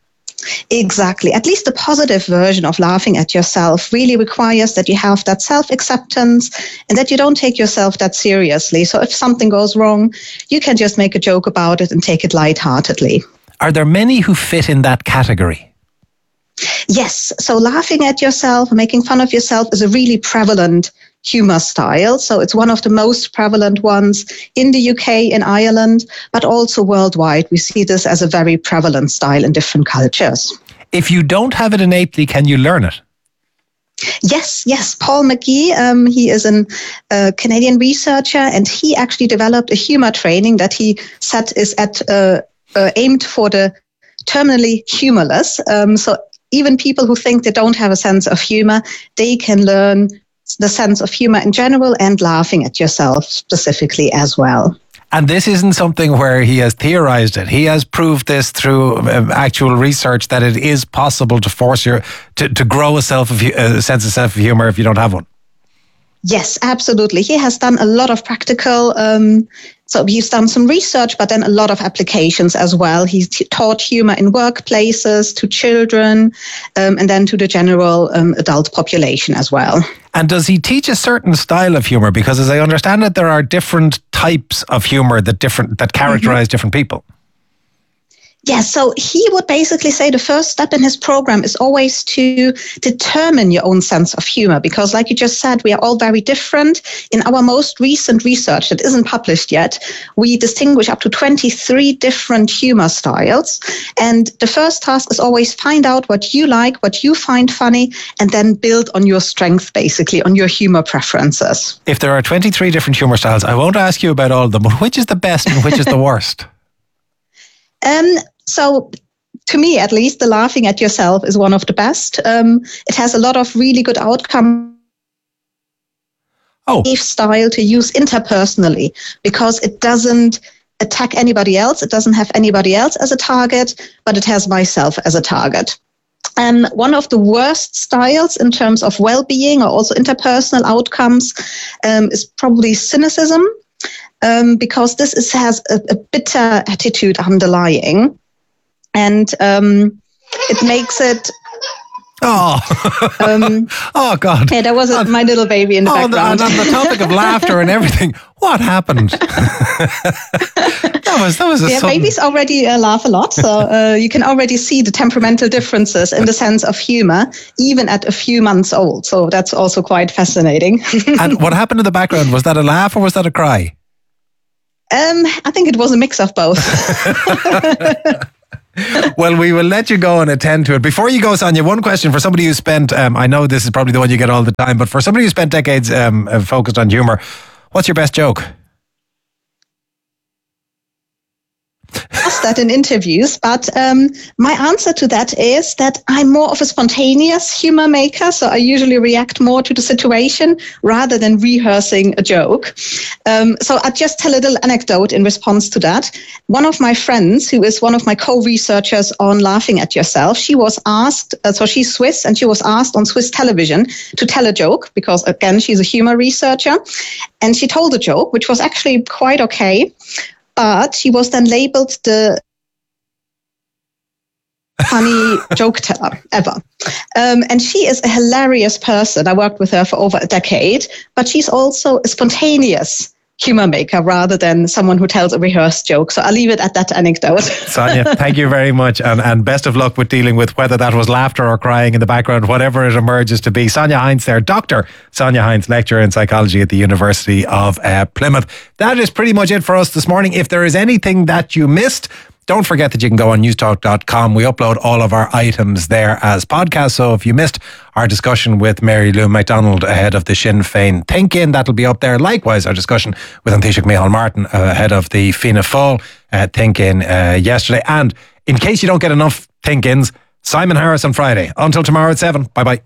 S5: Exactly. At least the positive version of laughing at yourself really requires that you have that self-acceptance and that you don't take yourself that seriously. So if something goes wrong, you can just make a joke about it and take it lightheartedly.
S2: Are there many who fit in that category?
S5: Yes. So laughing at yourself, making fun of yourself is a really prevalent humour style. So it's one of the most prevalent ones in the UK, in Ireland, but also worldwide. We see this as a very prevalent style in different cultures.
S2: If you don't have it innately, can you learn it?
S5: Yes. Paul McGee, he is a Canadian researcher, and he actually developed a humour training that he said is aimed for the terminally humorless. So even people who think they don't have a sense of humour, they can learn the sense of humour in general and laughing at yourself specifically as well.
S2: And this isn't something where he has theorized it. He has proved this through actual research that it is possible to force to grow a sense of self-humour if you don't have one.
S5: Yes, absolutely. He has done a lot of practical, so he's done some research, but then a lot of applications as well. He's taught humour in workplaces, to children, and then to the general adult population as well.
S2: And does he teach a certain style of humour? Because as I understand it, there are different types of humour that characterise different people.
S5: Yes, so he would basically say the first step in his program is always to determine your own sense of humor, because like you just said, we are all very different. In our most recent research that isn't published yet, we distinguish up to 23 different humor styles. And the first task is always find out what you like, what you find funny, and then build on your strength, basically, on your humor preferences.
S2: If there are 23 different humor styles, I won't ask you about all of them, but which is the best and which is the worst?
S5: So to me, at least, the laughing at yourself is one of the best. It has a lot of really good outcomes safe style to use interpersonally because it doesn't attack anybody else. It doesn't have anybody else as a target, but it has myself as a target. One of the worst styles in terms of well-being or also interpersonal outcomes is probably cynicism, because this has a bitter attitude underlying, and it makes it.
S2: Oh, oh God!
S5: Yeah, that was my little baby in the background.
S2: On the topic of laughter and everything, what happened? that was a
S5: yeah,
S2: sudden...
S5: babies already laugh a lot, so you can already see the temperamental differences in the sense of humor, even at a few months old. So that's also quite fascinating.
S2: And what happened in the background? Was that a laugh or was that a cry?
S5: I think it was a mix of both.
S2: Well, we will let you go and attend to it. Before you go, Sonia, one question for somebody who spent, I know this is probably the one you get all the time, but for somebody who spent decades focused on humour, what's your best joke?
S5: Asked that in interviews, but my answer to that is that I'm more of a spontaneous humor maker, so I usually react more to the situation rather than rehearsing a joke. So I'll just tell a little anecdote in response to that. One of my friends, who is one of my co-researchers on Laughing at Yourself, she was asked, so she's Swiss, and she was asked on Swiss television to tell a joke because, again, she's a humor researcher, and she told a joke, which was actually quite okay. But she was then labeled the funny joke teller ever. And she is a hilarious person. I worked with her for over a decade, but she's also a spontaneous humor maker rather than someone who tells a rehearsed joke. So I'll leave it at that anecdote.
S2: Sonia, thank you very much, and best of luck with dealing with whether that was laughter or crying in the background, whatever it emerges to be. Sonia Heinz there, Dr. Sonia Heinz, lecturer in psychology at the University of Plymouth. That is pretty much it for us this morning. If there is anything that you missed, don't forget that you can go on newstalk.com. We upload all of our items there as podcasts. So if you missed our discussion with Mary Lou MacDonald ahead of the Sinn Féin Think In, that'll be up there. Likewise, our discussion with An Taoiseach Micheál Martin ahead of the Fianna Fáil Think In yesterday. And in case you don't get enough Think Ins, Simon Harris on Friday. Until tomorrow at 7. Bye-bye.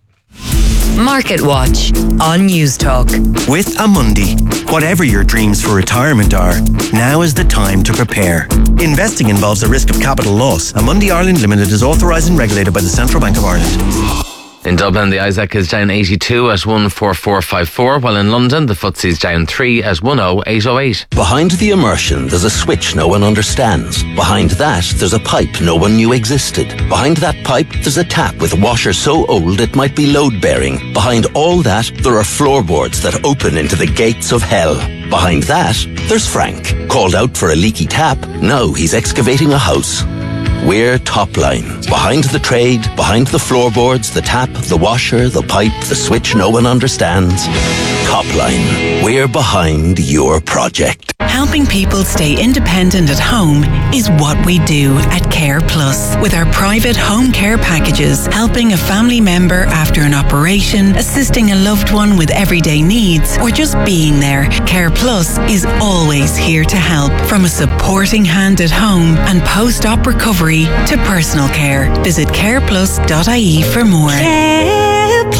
S3: Market Watch on News Talk.
S13: With Amundi, whatever your dreams for retirement are, now is the time to prepare. Investing involves a risk of capital loss. Amundi Ireland Limited is authorised and regulated by the Central Bank of Ireland.
S16: In Dublin, the ISAC is down 82 at 14454, while in London, the FTSE is down 3 at 10808.
S23: Behind the immersion, there's a switch no one understands. Behind that, there's a pipe no one knew existed. Behind that pipe, there's a tap with a washer so old it might be load-bearing. Behind all that, there are floorboards that open into the gates of hell. Behind that, there's Frank. Called out for a leaky tap, now he's excavating a house. We're Topline. Behind the trade, behind the floorboards, the tap, the washer, the pipe, the switch no one understands. Topline. We're behind your project.
S25: Helping people stay independent at home is what we do at Care Plus. With our private home care packages, helping a family member after an operation, assisting a loved one with everyday needs, or just being there, Care Plus is always here to help. From a supporting hand at home and post-op recovery to personal care. Visit careplus.ie for more.
S26: Care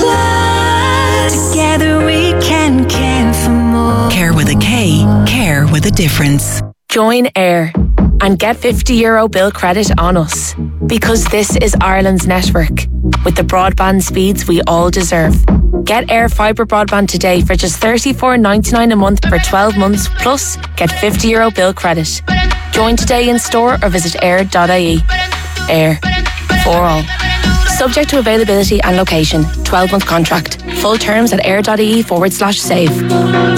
S26: Plus. Together we can care for more.
S25: Care with a K. Care with a difference.
S6: Join AIR and get €50 bill credit on us, because this is Ireland's network with the broadband speeds we all deserve. Get AIR fibre broadband today for just $34.99 a month for 12 months, plus get €50 bill credit. Join today in store or visit air.ie. AIR. For all. Subject to availability and location. 12-month contract. Full terms at air.ie/save.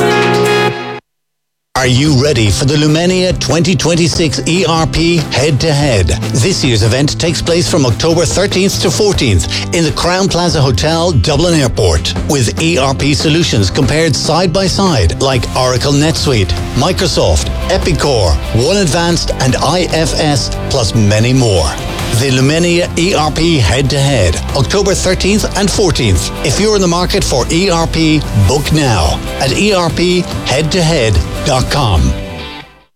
S7: Are you ready for the Lumenia 2026 ERP Head-to-Head? This year's event takes place from October 13th to 14th in the Crown Plaza Hotel, Dublin Airport, with ERP solutions compared side by side like Oracle NetSuite, Microsoft, Epicor, One Advanced and IFS, plus many more. The Lumenia ERP Head-to-Head, October 13th and 14th. If you're in the market for ERP, book now at erpheadtohead.com.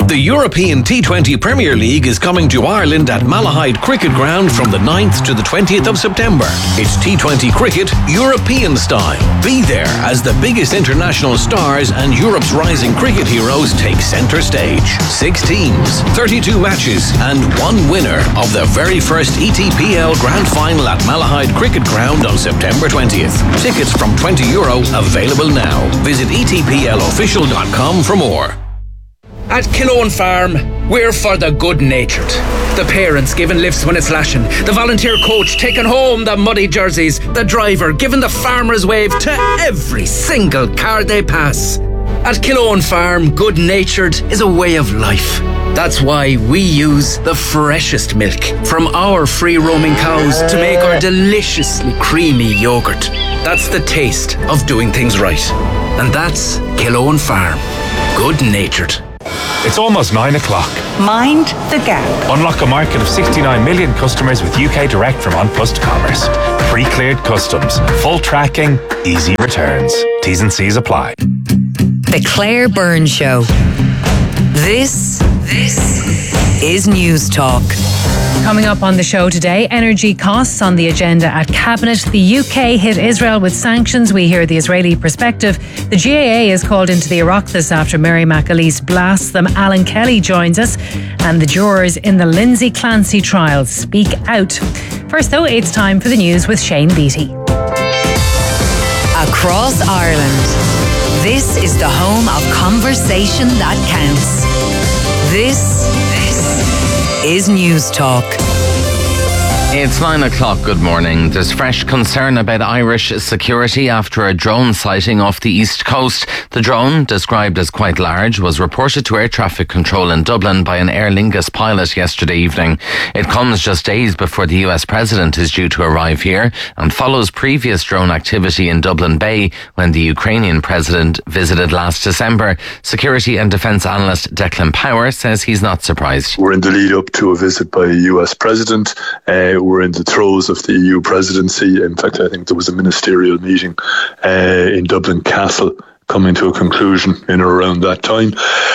S8: The European T20 Premier League is coming to Ireland at Malahide Cricket Ground from the 9th to the 20th of September. It's T20 cricket European style. Be there as the biggest international stars and Europe's rising cricket heroes take centre stage. 6 teams, 32 matches and one winner of the very first ETPL Grand Final at Malahide Cricket Ground on September 20th. Tickets from €20 available now. Visit etplofficial.com for more.
S9: At Killowen Farm, we're for the good-natured. The parents giving lifts when it's lashing, the volunteer coach taking home the muddy jerseys, the driver giving the farmer's wave to every single car they pass. At Killowen Farm, good-natured is a way of life. That's why we use the freshest milk from our free-roaming cows to make our deliciously creamy yoghurt. That's the taste of doing things right. And that's Killowen Farm. Good-natured.
S11: It's almost 9 o'clock.
S25: Mind the gap.
S11: Unlock a market of 69 million customers with UK Direct from An Post Commerce. Pre-cleared customs, full tracking, easy returns. T's and C's apply.
S3: The Claire Byrne Show. This is News Talk.
S19: Coming up on the show today, energy costs on the agenda at Cabinet. The UK hit Israel with sanctions. We hear the Israeli perspective. The GAA is called into the Oireachtas after Mary McAleese blasts them. Alan Kelly joins us. And the jurors in the Lindsay Clancy trial speak out. First though, it's time for the news with Shane Beattie.
S3: Across Ireland, this is the home of conversation that counts. This is News Talk.
S16: It's 9 o'clock. Good morning. There's fresh concern about Irish security after a drone sighting off the east coast. The drone, described as quite large, was reported to air traffic control in Dublin by an Aer Lingus pilot yesterday evening. It comes just days before the US president is due to arrive here and follows previous drone activity in Dublin Bay when the Ukrainian president visited last December. Security and defence analyst Declan Power says he's not surprised.
S12: We're in the lead up to a visit by a US president. We're in the throes of the EU presidency. In fact, I think there was a ministerial meeting in Dublin Castle coming to a conclusion in or around that time.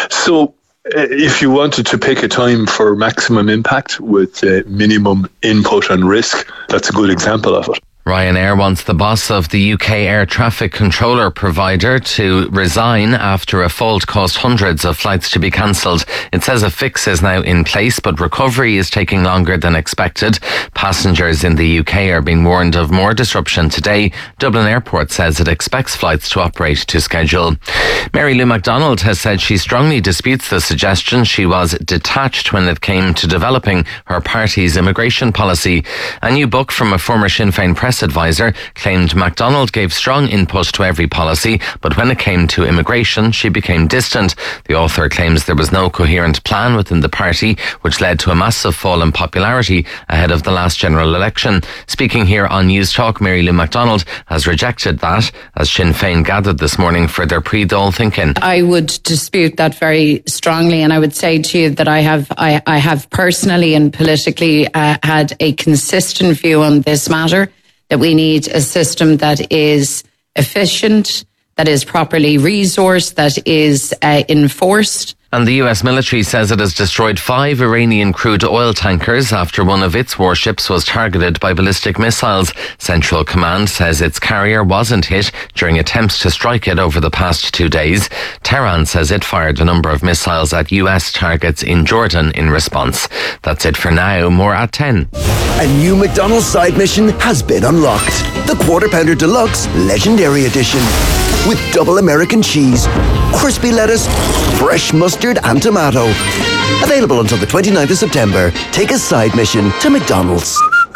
S12: So if you wanted to pick a time for maximum impact with minimum input and risk, that's a good example of it.
S16: Ryanair wants the boss of the UK air traffic controller provider to resign after a fault caused hundreds of flights to be cancelled. It says a fix is now in place, but recovery is taking longer than expected. Passengers in the UK are being warned of more disruption today. Dublin Airport says it expects flights to operate to schedule. Mary Lou McDonald has said she strongly disputes the suggestion she was detached when it came to developing her party's immigration policy. A new book from a former Sinn Féin press advisor claimed MacDonald gave strong input to every policy, but when it came to immigration, she became distant. The author claims there was no coherent plan within the party, which led to a massive fall in popularity ahead of the last general election. Speaking here on News Talk, Mary Lou McDonald has rejected that as Sinn Féin gathered this morning for their pre-Dáil thinking.
S14: I would dispute that very strongly, and I would say to you that I have personally and politically had a consistent view on this matter, that we need a system that is efficient, that is properly resourced, that is enforced.
S16: And the US military says it has destroyed 5 Iranian crude oil tankers after one of its warships was targeted by ballistic missiles. Central Command says its carrier wasn't hit during attempts to strike it over the past 2 days. Tehran says it fired a number of missiles at US targets in Jordan in response. That's it for now. More at 10.
S15: A new McDonald's side mission has been unlocked. The Quarter Pounder Deluxe Legendary Edition. With double American cheese, crispy lettuce, fresh mustard and tomato. Available until the 29th of September. Take a side mission to McDonald's.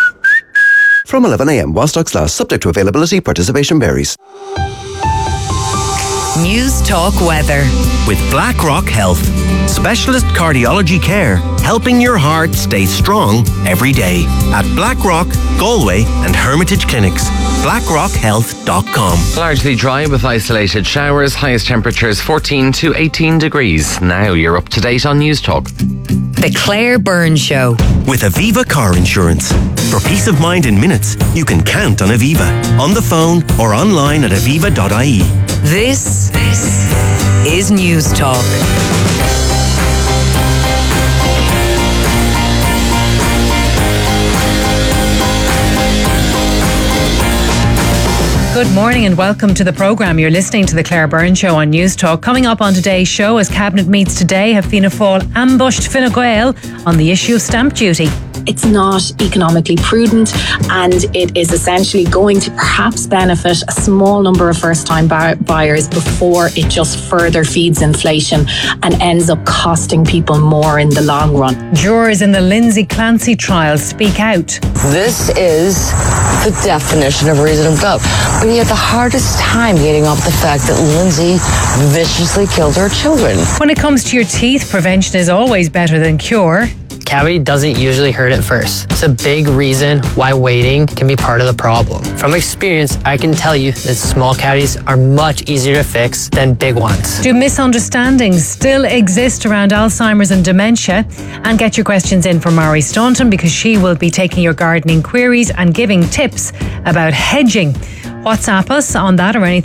S15: From 11 a.m. while stocks last, subject to availability, participation varies.
S3: News Talk Weather.
S13: With BlackRock Health. Specialist cardiology care, helping your heart stay strong every day. At BlackRock, Galway and Hermitage Clinics. BlackRockHealth.com.
S16: Largely dry with isolated showers, highest temperatures 14 to 18 degrees. Now you're up to date on News Talk.
S3: The Claire Byrne Show.
S13: With Aviva Car Insurance. For peace of mind in minutes, you can count on Aviva. On the phone or online at aviva.ie.
S3: This is News Talk.
S19: Good morning and welcome to the programme. You're listening to the Claire Byrne Show on News Talk. Coming up on today's show, as Cabinet meets today, have Fianna Fáil ambushed Fine Gael on the issue of stamp duty.
S17: It's not economically prudent, and it is essentially going to perhaps benefit a small number of first-time buyers before it just further feeds inflation and ends up costing people more in the long run.
S19: Jurors in the Lindsay Clancy trial speak out.
S18: This is the definition of reasonable doubt. But he had the hardest time getting up the fact that Lindsay viciously killed her children.
S19: When it comes to your teeth, prevention is always better than cure.
S20: Cavity doesn't usually hurt at first. It's a big reason why waiting can be part of the problem. From experience, I can tell you that small cavities are much easier to fix than big ones.
S19: Do misunderstandings still exist around Alzheimer's and dementia? And get your questions in for Mari Staunton, because she will be taking your gardening queries and giving tips about hedging. WhatsApp us on that or anything